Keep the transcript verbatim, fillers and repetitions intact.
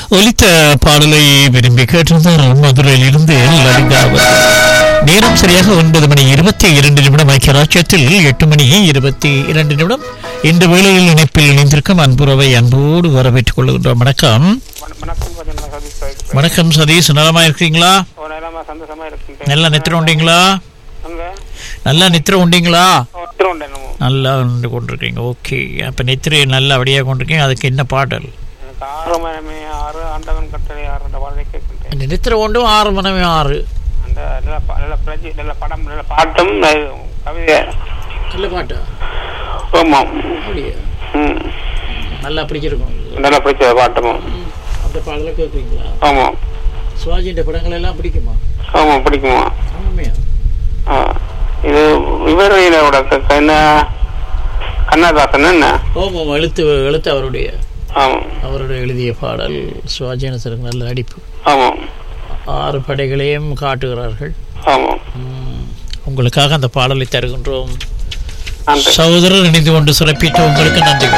ஒலித்த பாடலை விரும்பி கேட்டிருந்தார் மதுரையிலிருந்து லலிதாவதி. நேரம் சரியாக ஒன்பது மணி இருபத்தி இரண்டு நிமிடம். ஐக்கிய ராஜ்யத்தில் எட்டு மணி இருபத்தி இரண்டு நிமிடம். இந்த வேளையில் இணைப்பில் இணைந்திருக்கும் அன்புறவை அன்போடு வரவேற்றுக் கொள்கின்றோம். வணக்கம். வணக்கம் சதீஷ், நலமா இருக்கீங்களா? நல்லா நித்திர உண்டீங்களா? நல்லா நித்திர உண்டீங்களா? நல்லா உண்டு கொண்டிருக்கீங்க. ஓகே, அப்ப நித்திரை நல்லா அப்படியே கொண்டிருக்கீங்க. அதுக்கு என்ன பாடல்? நித்திர ஒன்றும் ஆறு மணி ஆறு பாட்டும் நல்ல பாட்டா? ஆமாம், நல்லா பிடிச்சிருக்கும். நல்லா பிடிச்ச பாட்டும் அந்த பாடலை கேட்குறீங்களா? ஆமாம். சிவாஜியின் படங்கள் எல்லாம் பிடிக்குமா? ஆமாம், பிடிக்குமா? உண்மையா? இது இவரோட என்ன கண்ணதாசன் என்ன? ஓமாம், எழுத்து எழுத்து அவருடைய ஆமாம், அவருடைய எழுதிய பாடல். சிவாஜி கணேசனுக்கு நல்ல நடிப்பு. ஆமாம். ஆறு படைகளையும் காட்டுகிறார்கள். ஆமாம். உங்களுக்காக அந்த பாடலை தருகின்றோம். சகோதரர் இணைந்து கொண்டு சிறப்பித்த உங்களுக்கு நன்றி.